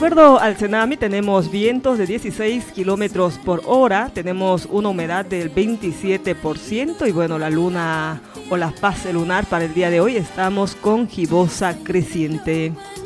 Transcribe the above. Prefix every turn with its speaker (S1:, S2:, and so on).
S1: acuerdo al Cenami, tenemos vientos de 16 kilómetros por hora, tenemos una humedad del 27% y bueno, la luna o la fase lunar para el día de hoy estamos con gibosa creciente.